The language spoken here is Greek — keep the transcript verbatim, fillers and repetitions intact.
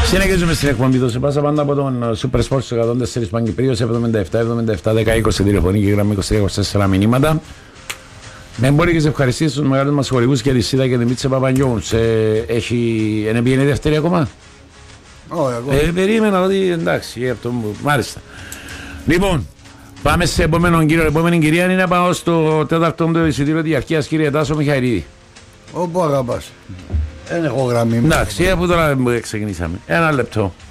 Συνεχίζουμε στην εκπομπή του. Σε πάσα πάντα από τον Super Sports εκατόν τέσσερα Παγκυπρίος εβδομήντα επτά εβδομήντα επτά δέκα είκοσι τηλεφωνική γραμμή είκοσι τρία είκοσι τέσσερα μηνύματα. Με εμπόρικες ευχαριστήσεις στους μεγάλους μας χορηγούς και τη Σίδα και την Μίτσα Παπαγιώου. Έχει ενεπιένει δεύτερη ακόμα. Όχι, ε, περίμενα ότι εντάξει, αυτό, μάλιστα. Λοιπόν, πάμε σε επόμενο κύριο. Επόμενη κυρία είναι να πάω στο τέταρτο του εισιτήριο διαρκείας, κύριε Τάσο Μιχαηλίδη. Όπου αγαπάς. Δεν έχω γραμμή. Εντάξει, από τώρα ξεκινήσαμε. Ένα λεπτό.